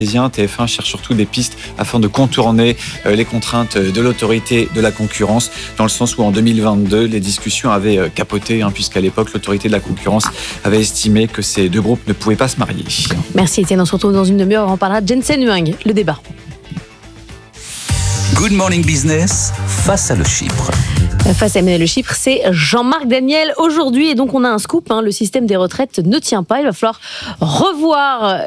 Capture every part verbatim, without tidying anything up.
T F un cherche surtout des pistes afin de contourner les contraintes de l'autorité de la concurrence, dans le sens où en deux mille vingt-deux, les discussions avaient capoté, hein, puisqu'à l'époque, l'autorité de la concurrence avait estimé que ces deux groupes ne pouvaient pas se marier. Merci Étienne, on se retrouve dans une demi-heure, on parlera de Jensen Huang, le débat. Good Morning Business, face à le Chypre. Face à Emmanuel Le Chypre, c'est Jean-Marc Daniel aujourd'hui. Et donc, on a un scoop. Hein, le système des retraites ne tient pas. Il va falloir revoir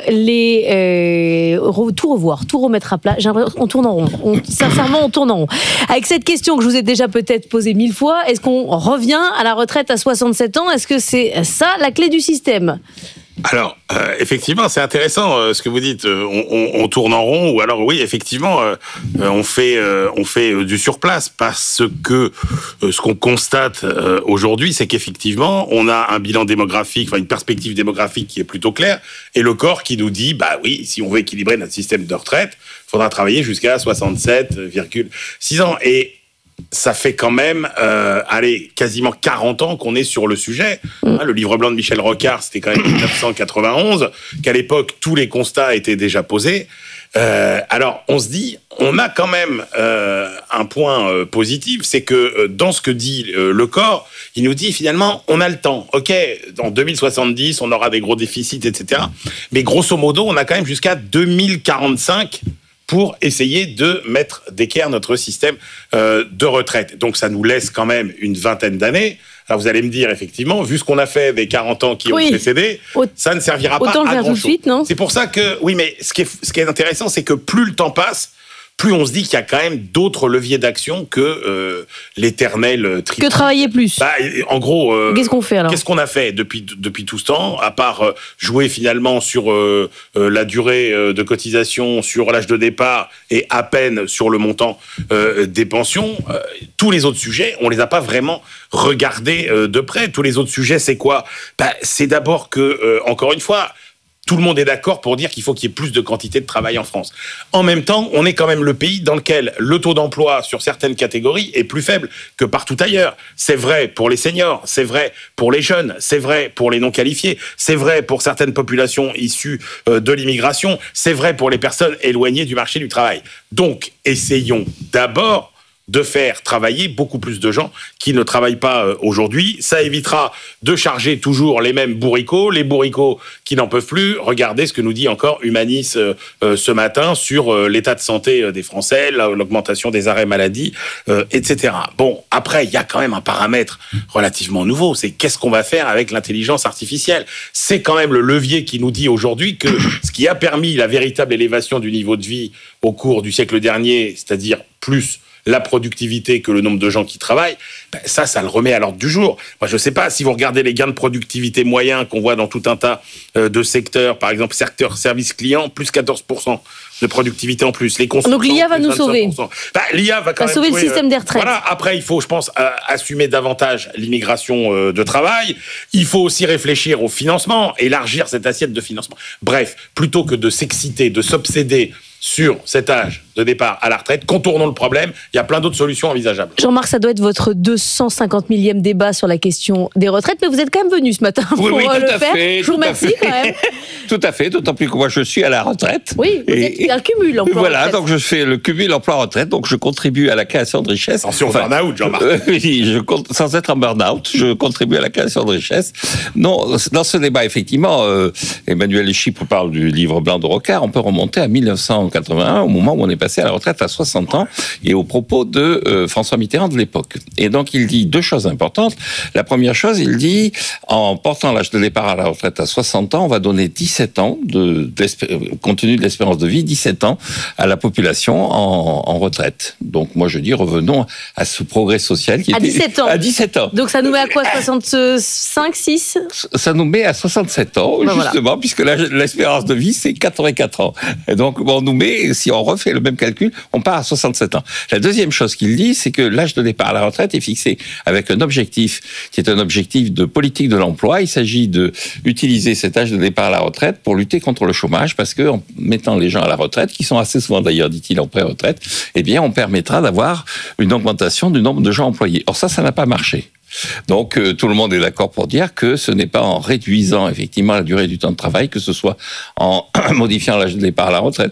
les... Euh, tout revoir, tout remettre à plat. J'ai l'impression qu'on tourne en rond. On, sincèrement, on tourne en rond. Avec cette question que je vous ai déjà peut-être posée mille fois, est-ce qu'on revient à la retraite à soixante-sept ans ? Est-ce que c'est ça la clé du système ? Alors, euh, effectivement, c'est intéressant euh, ce que vous dites. Euh, on, on, on tourne en rond, ou alors oui, effectivement, euh, on fait, euh, on fait euh, du surplace, parce que euh, ce qu'on constate euh, aujourd'hui, c'est qu'effectivement, on a un bilan démographique, enfin une perspective démographique qui est plutôt claire, et le corps qui nous dit, bah oui, si on veut équilibrer notre système de retraite, il faudra travailler jusqu'à soixante-sept virgule six ans. Et ça fait quand même, euh, allez, quasiment quarante ans qu'on est sur le sujet. Mmh. Hein, le livre blanc de Michel Rocard, c'était quand même dix-neuf cent quatre-vingt-onze, qu'à l'époque, tous les constats étaient déjà posés. Euh, alors, on se dit, on a quand même euh, un point euh, positif, c'est que euh, dans ce que dit euh, le corps, il nous dit finalement, on a le temps. Ok, en deux mille soixante-dix, on aura des gros déficits, et cetera. Mais grosso modo, on a quand même jusqu'à deux mille quarante-cinq pour essayer de mettre d'équerre notre système euh, de retraite. Donc ça nous laisse quand même une vingtaine d'années. Alors vous allez me dire, effectivement, vu ce qu'on a fait des quarante ans qui oui. ont précédé, ça ne servira pas à grand-chose. Autant le faire tout de suite, non ? C'est pour ça que, oui, mais ce qui est, ce qui est intéressant, c'est que plus le temps passe, plus on se dit qu'il y a quand même d'autres leviers d'action que euh, l'éternel triptyque. Que travailler plus. Bah, en gros, euh, qu'est-ce qu'on fait alors ? Qu'est-ce qu'on a fait depuis depuis tout ce temps, à part euh, jouer finalement sur euh, euh, la durée euh, de cotisation, sur l'âge de départ et à peine sur le montant euh, des pensions. Euh, tous les autres sujets, on les a pas vraiment regardés euh, de près. Tous les autres sujets, c'est quoi ? Bah, c'est d'abord que, euh, encore une fois, tout le monde est d'accord pour dire qu'il faut qu'il y ait plus de quantité de travail en France. En même temps, on est quand même le pays dans lequel le taux d'emploi sur certaines catégories est plus faible que partout ailleurs. C'est vrai pour les seniors, c'est vrai pour les jeunes, c'est vrai pour les non qualifiés, c'est vrai pour certaines populations issues de l'immigration, c'est vrai pour les personnes éloignées du marché du travail. Donc, essayons d'abord de faire travailler beaucoup plus de gens qui ne travaillent pas aujourd'hui. Ça évitera de charger toujours les mêmes bourricots, les bourricots qui n'en peuvent plus. Regardez ce que nous dit encore Humanis euh, euh, ce matin sur euh, l'état de santé des Français, l'augmentation des arrêts maladie, euh, et cetera. Bon, après, il y a quand même un paramètre relativement nouveau, c'est qu'est-ce qu'on va faire avec l'intelligence artificielle. C'est quand même le levier qui nous dit aujourd'hui que ce qui a permis la véritable élévation du niveau de vie au cours du siècle dernier, c'est-à-dire plus la productivité que le nombre de gens qui travaillent, ben ça, ça le remet à l'ordre du jour. Moi, je ne sais pas, si vous regardez les gains de productivité moyens qu'on voit dans tout un tas de secteurs, par exemple, secteur service client, plus quatorze pour cent de productivité en plus. Les Donc l'I A va nous sauver. Ben, L'I A va quand va même sauver jouer, le système des retraites. Voilà. Après, il faut, je pense, euh, assumer davantage l'immigration euh, de travail. Il faut aussi réfléchir au financement, élargir cette assiette de financement. Bref, plutôt que de s'exciter, de s'obséder sur cet âge de départ à la retraite, contournons le problème, il y a plein d'autres solutions envisageables. Jean-Marc, ça doit être votre deux cent cinquante millième débat sur la question des retraites, mais vous êtes quand même venu ce matin pour oui, oui, le tout à faire. Fait, je vous remercie quand même. Tout à fait, d'autant plus que moi je suis à la retraite. Oui, vous et, êtes un cumul emploi Voilà, retraite. donc je fais le cumul emploi-retraite, donc je contribue à la création de richesse. Attention, enfin, burn-out, Jean-Marc. Euh, oui, je, sans être en burn-out, je contribue à la création de richesse. Non, dans ce débat, effectivement, euh, Emmanuel Le Chypre parle du livre blanc de Rocard, on peut remonter à mille neuf cent quatre-vingt-un, au moment où on est passé à la retraite à soixante ans, et au propos de euh, François Mitterrand de l'époque. Et donc, il dit deux choses importantes. La première chose, il dit, en portant l'âge de départ à la retraite à soixante ans, on va donner dix-sept ans, de, compte tenu de l'espérance de vie, dix-sept ans à la population en, en retraite. Donc, moi, je dis, revenons à ce progrès social qui à était... dix-sept ans. À dix-sept ans. Donc, ça nous met à quoi, soixante-cinq, six Ça nous met à soixante-sept ans, ben justement, voilà. Puisque l'espérance de vie, c'est quatre-vingt-quatre ans. Et donc, on nous met, si on refait le même calcul, on part à soixante-sept ans. La deuxième chose qu'il dit, c'est que l'âge de départ à la retraite est fixé avec un objectif qui est un objectif de politique de l'emploi. Il s'agit de utiliser cet âge de départ à la retraite pour lutter contre le chômage, parce que en mettant les gens à la retraite, qui sont assez souvent d'ailleurs, dit-il, en pré-retraite, eh bien, on permettra d'avoir une augmentation du nombre de gens employés. Or ça, ça n'a pas marché. Donc, euh, tout le monde est d'accord pour dire que ce n'est pas en réduisant effectivement la durée du temps de travail, que ce soit en modifiant l'âge de départ à la retraite,